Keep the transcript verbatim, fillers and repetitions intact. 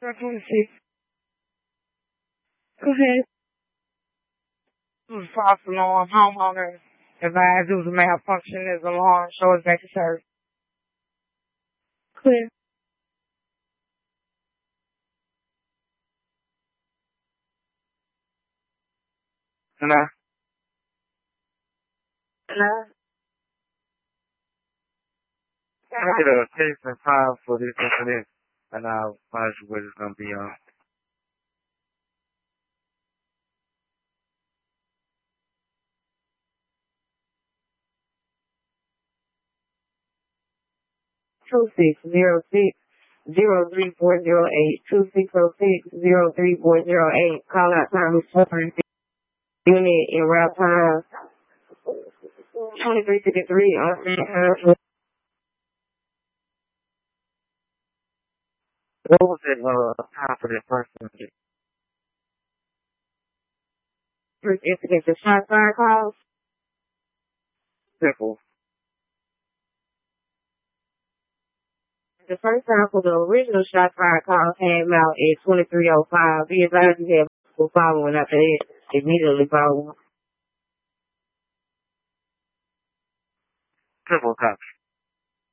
twenty-six. Go ahead. It was false alarm. Homeowner advised it was a malfunction as alarm. Show us back to service. Clear. Hello. Hello. I get a text and file for this and for this, and I'll advise you what it's gonna be on. Two six zero six zero three four zero eight two six zero six zero three four zero eight. Call out time suffering unit in route time twenty three fifty three on time. What was it uh time for that person? First incident, the shot fire calls. Simple. The first time for the original shot fire call came out at twenty-three oh five. Be advised you have multiple following after that. Immediately following. Triple copy.